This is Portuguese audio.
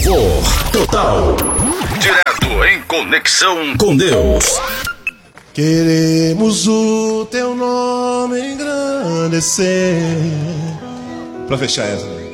Louvor total. Direto em conexão com Deus. Queremos o teu nome engrandecer. Pra fechar essa.